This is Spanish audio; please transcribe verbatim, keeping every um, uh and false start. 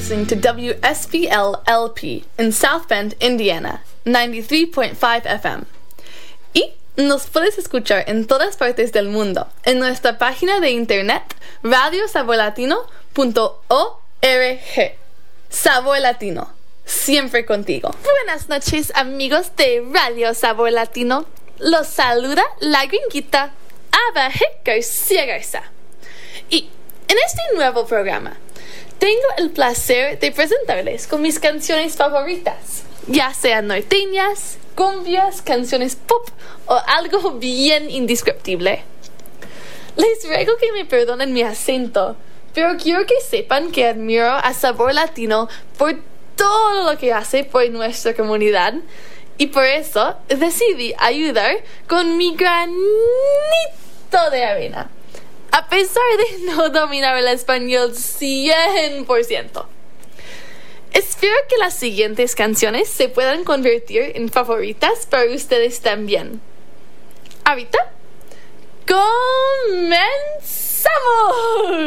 listening to W S B L L P in South Bend, Indiana, ninety-three point five F M. Y nos puedes escuchar en todas partes del mundo en nuestra página de internet radio sabor latino punto org. Sabor Latino, siempre contigo. Buenas noches, amigos de Radio Sabor Latino. Los saluda la gringuita Ava García Garza. Y en este nuevo programa tengo el placer de presentarles con mis canciones favoritas, ya sean norteñas, cumbias, canciones pop o algo bien indescriptible. Les ruego que me perdonen mi acento, pero quiero que sepan que admiro a Sabor Latino por todo lo que hace por nuestra comunidad y por eso decidí ayudar con mi granito de arena, a pesar de no dominar el español cien por ciento. Espero que las siguientes canciones se puedan convertir en favoritas para ustedes también. Ahorita, ¡comenzamos!